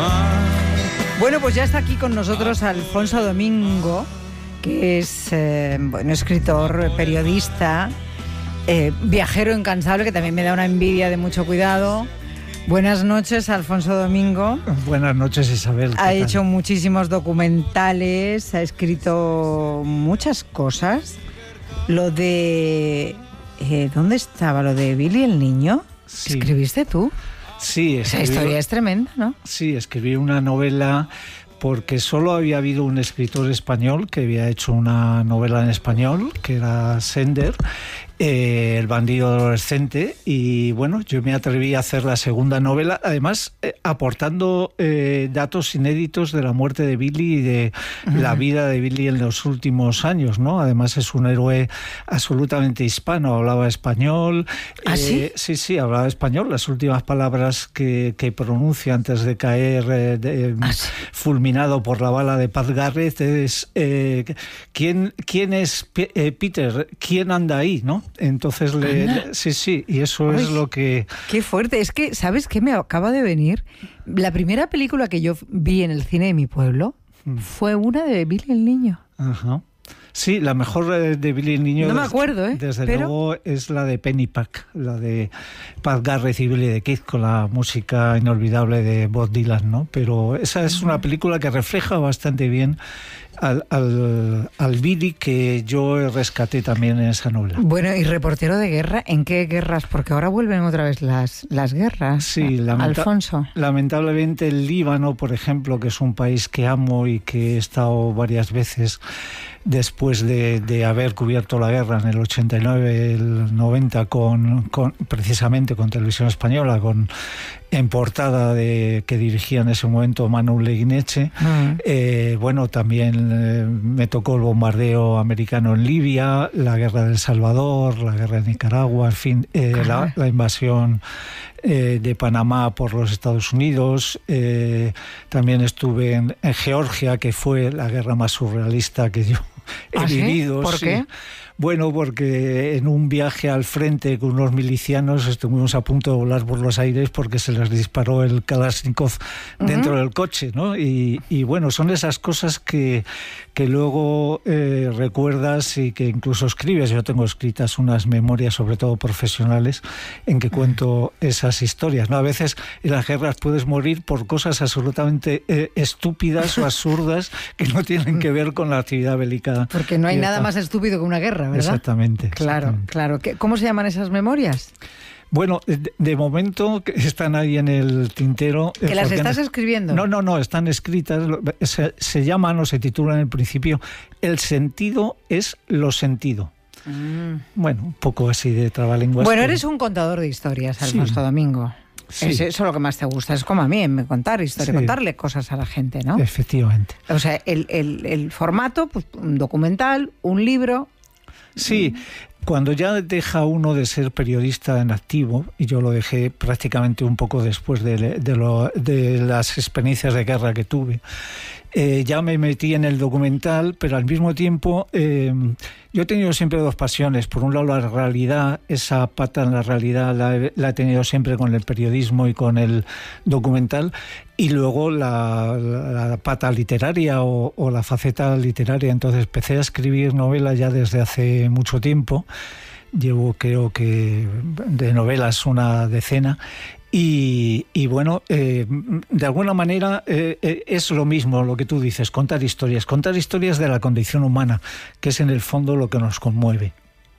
Bueno, pues ya está aquí con nosotros Alfonso Domingo, que es escritor, periodista, viajero incansable, que también me da una envidia de mucho cuidado. Buenas noches, Alfonso Domingo. Buenas noches, Isabel. Ha hecho muchísimos documentales, ha escrito muchas cosas. Lo de... ¿dónde estaba? ¿Lo de Billy el niño? Sí. ¿Escribiste tú? Sí, esa historia es tremenda, ¿no? Sí, escribí una novela porque solo había habido un escritor español que había hecho una novela en español, que era Sender, El bandido adolescente, y bueno, yo me atreví a hacer la segunda novela, además aportando datos inéditos de la muerte de Billy y de la vida de Billy en los últimos años, ¿no? Además es un héroe absolutamente hispano, hablaba español. ¿Ah, sí? Sí, hablaba español. Las últimas palabras que pronuncia antes de caer fulminado por la bala de Pat Garrett es ¿quién es Peter? ¿Quién anda ahí? ¿No? Entonces, sí, y eso es lo que... Qué fuerte, es que, ¿sabes qué me acaba de venir? La primera película que yo vi en el cine de mi pueblo fue una de Billy el niño. Ajá. Sí, la mejor de Billy el niño... No me acuerdo, Desde luego es la de Pennypack, la de Pat Garrett y Billy the Kid, con la música inolvidable de Bob Dylan, ¿no? Pero esa es una película que refleja bastante bien al Billy que yo rescaté también en esa novela. Bueno, y reportero de guerra, ¿en qué guerras? Porque ahora vuelven otra vez las guerras. Sí, Alfonso. Lamentablemente el Líbano, por ejemplo, que es un país que amo y que he estado varias veces después de haber cubierto la guerra en el 89, el 90, precisamente con Televisión Española, en portada que dirigía en ese momento Manu Leguineche. Bueno, también me tocó el bombardeo americano en Libia, la guerra de El Salvador, la guerra de Nicaragua, en fin, la invasión de Panamá por los Estados Unidos. También estuve en Georgia, que fue la guerra más surrealista que yo he vivido. ¿Por qué? Bueno, porque en un viaje al frente con unos milicianos estuvimos a punto de volar por los aires porque se les disparó el Kalashnikov dentro del coche, ¿no? Y bueno, son esas cosas que luego recuerdas y que incluso escribes. Yo tengo escritas unas memorias, sobre todo profesionales, en que cuento esas historias, ¿no? A veces en las guerras puedes morir por cosas absolutamente estúpidas o absurdas que no tienen que ver con la actividad bélica. Porque no hay nada más estúpido que una guerra, ¿verdad? Exactamente. Claro. ¿Cómo se llaman esas memorias? Bueno, de momento están ahí en el tintero. ¿Que las estás escribiendo? No, están escritas. Se llaman o se titulan en el principio El sentido es lo sentido. Bueno, un poco así de trabalenguas. Bueno, eres un contador de historias, Alfonso Domingo. Sí. Es eso lo que más te gusta. Es como a mí, contar historias, contarle cosas a la gente, ¿no? Efectivamente. O sea, el formato, pues un documental, un libro... Sí, cuando ya deja uno de ser periodista en activo, y yo lo dejé prácticamente un poco después de las experiencias de guerra que tuve, ya me metí en el documental, pero al mismo tiempo yo he tenido siempre dos pasiones. Por un lado, la realidad, esa pata en la realidad la he tenido siempre con el periodismo y con el documental, y luego la pata literaria o la faceta literaria. Entonces empecé a escribir novelas ya desde hace mucho tiempo. Llevo, creo que, de novelas una decena. Y bueno, de alguna manera es lo mismo lo que tú dices, contar historias de la condición humana, que es en el fondo lo que nos conmueve.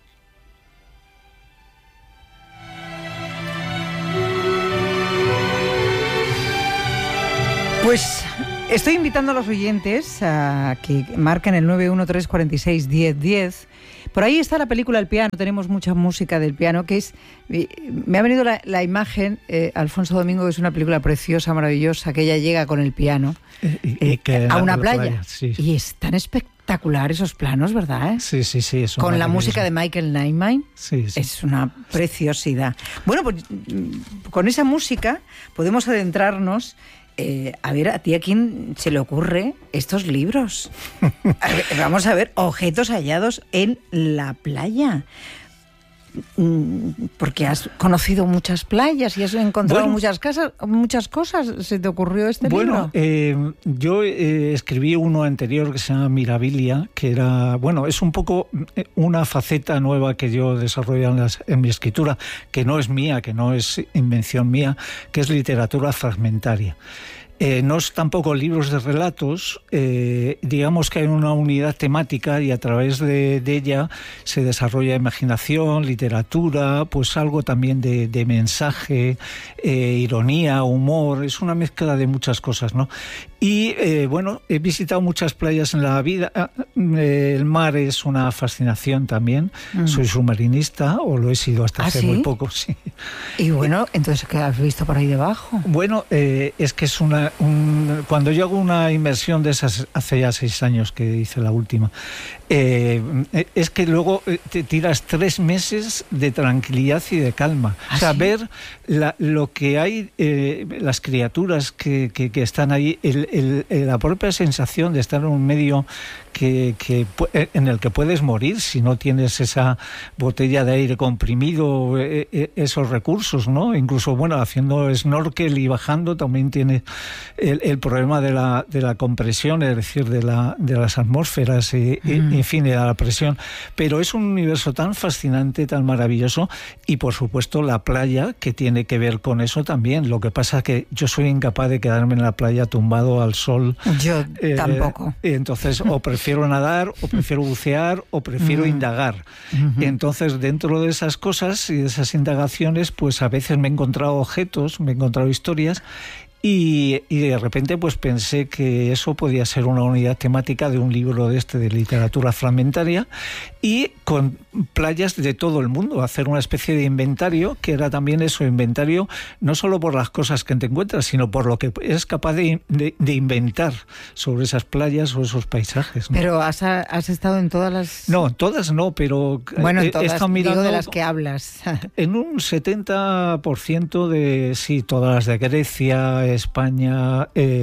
Pues estoy invitando a los oyentes a que marquen el 913461010. Por ahí está la película El piano, tenemos mucha música del piano, que es... Me ha venido la imagen, Alfonso Domingo, que es una película preciosa, maravillosa, que ella llega con el piano a una playa. Sí. Y es tan espectacular esos planos, ¿verdad? Sí. Con la música de Michael Nyman. Sí. Es una preciosidad. Bueno, pues con esa música podemos adentrarnos... a ver, ¿a ti a quién se le ocurre estos libros? Vamos a ver, objetos hallados en la playa. porque has conocido muchas playas y has encontrado muchas cosas. ¿Se te ocurrió este libro? Yo escribí uno anterior que se llama Mirabilia, que era, es un poco una faceta nueva que yo desarrollo en mi escritura, que no es mía, que no es invención mía, que es literatura fragmentaria. No es tampoco libros de relatos, digamos que hay una unidad temática y a través de ella se desarrolla imaginación, literatura, pues algo también de mensaje, ironía, humor, es una mezcla de muchas cosas, ¿no? Y he visitado muchas playas en la vida, el mar es una fascinación también, soy submarinista, o lo he sido hasta hace muy poco, sí. Y entonces, ¿qué has visto por ahí debajo? Es que es cuando yo hago una inmersión de esas, hace ya 6 años que hice la última, es que luego te tiras 3 meses de tranquilidad y de calma. O sea, ver lo que hay, las criaturas que están ahí, la propia sensación de estar en un medio en el que puedes morir si no tienes esa botella de aire comprimido, esos recursos, ¿no? Incluso, haciendo snorkel y bajando también tiene el problema de la compresión, es decir, de las atmósferas y en fin, de la presión. Pero es un universo tan fascinante, tan maravilloso, y por supuesto la playa, que tiene que ver con eso también. Lo que pasa es que yo soy incapaz de quedarme en la playa tumbado al sol. Yo tampoco. Entonces, o prefiero nadar, o prefiero bucear, o prefiero indagar. Entonces, dentro de esas cosas y de esas indagaciones, pues a veces me he encontrado objetos, me he encontrado historias, y de repente pues pensé que eso podía ser una unidad temática de un libro de literatura fragmentaria, y con playas de todo el mundo, hacer una especie de inventario, que era también eso, inventario no solo por las cosas que te encuentras, sino por lo que eres capaz de inventar sobre esas playas o esos paisajes, ¿no? Pero has estado en todas las... No, todas no, pero todas, he estado mirando, digo, de las que hablas. En un 70% de, sí, todas las de Grecia, España,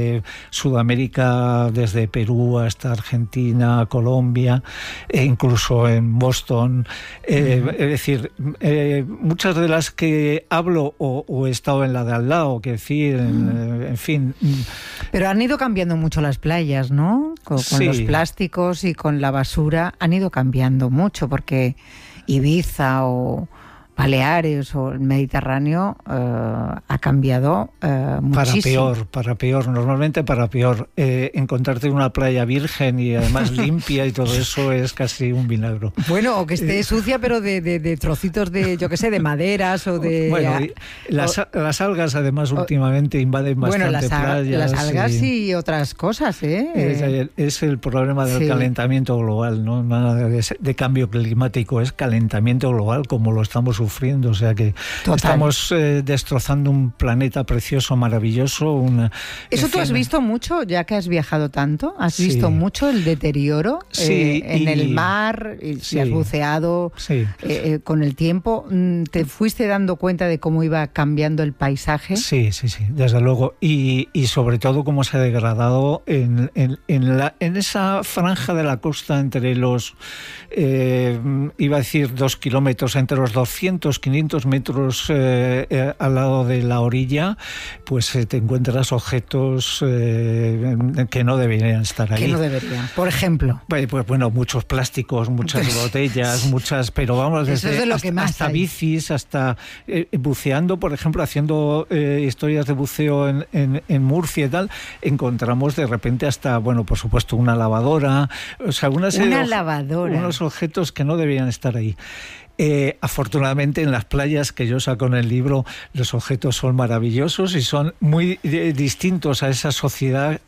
Sudamérica, desde Perú hasta Argentina, Colombia, e incluso en Boston. Es decir, muchas de las que hablo o he estado en la de al lado, que decir, en fin. Pero han ido cambiando mucho las playas, ¿no? Con los plásticos y con la basura han ido cambiando mucho, porque Ibiza o Baleares o el Mediterráneo ha cambiado muchísimo. Para peor, normalmente para peor. Encontrarte una playa virgen y además limpia y todo eso es casi un milagro. O que esté sucia, pero de trocitos de, yo qué sé, de maderas o de... las algas además últimamente invaden bastante playas. Las algas y otras cosas, ¿eh? Es el problema del calentamiento global, no nada de cambio climático, es calentamiento global como lo estamos sufriendo, o sea que estamos destrozando un planeta precioso, maravilloso. ¿Eso tú has visto mucho, ya que has viajado tanto? ¿Has visto mucho el deterioro en el mar? Si has buceado con el tiempo, ¿te fuiste dando cuenta de cómo iba cambiando el paisaje? Sí, desde luego. Y sobre todo cómo se ha degradado en esa franja de la costa entre los, iba a decir 2 kilómetros, entre los 200, 500 metros al lado de la orilla, pues te encuentras objetos que no deberían estar ahí. ¿Qué no deberían? Por ejemplo. Pues muchos plásticos, muchas botellas, pero vamos, desde hasta bicis, hasta buceando, por ejemplo, haciendo historias de buceo en Murcia y tal, encontramos de repente hasta, por supuesto, una lavadora, o sea, unos objetos que no deberían estar ahí. Afortunadamente en las playas que yo saco en el libro los objetos son maravillosos y son muy distintos a esa suciedad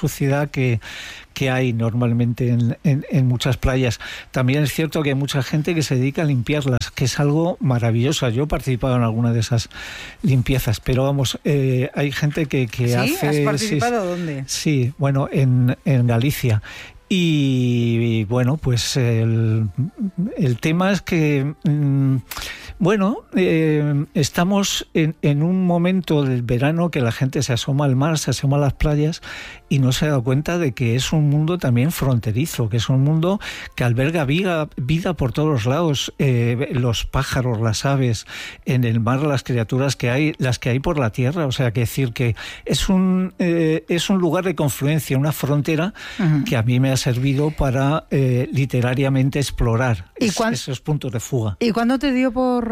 que hay normalmente en muchas playas. También es cierto que hay mucha gente que se dedica a limpiarlas, que es algo maravilloso. Yo he participado en alguna de esas limpiezas, pero vamos, hay gente que hace... ¿Has participado dónde? Sí, en Galicia. Y bueno, pues el tema es que... estamos en un momento del verano que la gente se asoma al mar, se asoma a las playas y no se da cuenta de que es un mundo también fronterizo, que es un mundo que alberga vida por todos los lados, los pájaros, las aves, en el mar las criaturas que hay, las que hay por la tierra, o sea, que decir que es un lugar de confluencia, una frontera que a mí me ha servido para literariamente explorar esos puntos de fuga. ¿Y cuándo te dio por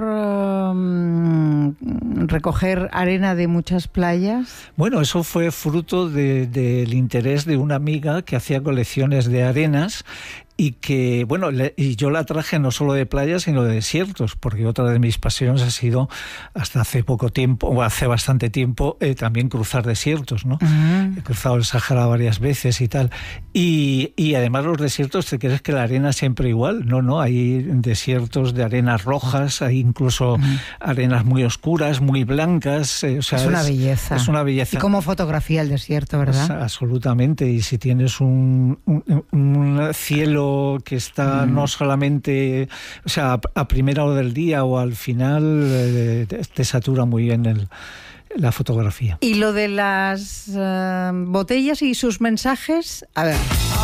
recoger arena de muchas playas? Bueno, eso fue fruto del interés de una amiga que hacía colecciones de arenas y que, bueno, y yo la traje no solo de playas, sino de desiertos, porque otra de mis pasiones ha sido, hasta hace poco tiempo, o hace bastante tiempo, también cruzar desiertos, ¿no? He cruzado el Sahara varias veces y tal. Y además los desiertos, ¿te crees que la arena es siempre igual? No, hay desiertos de arenas rojas, hay incluso arenas muy oscuras, muy blancas. O sea, es una belleza. Es una belleza. Y como fotografía el desierto, ¿verdad? Pues, absolutamente. Y si tienes un cielo que está no solamente, o sea, a primera hora del día o al final, te satura muy bien la fotografía. Y lo de las botellas y sus mensajes, a ver.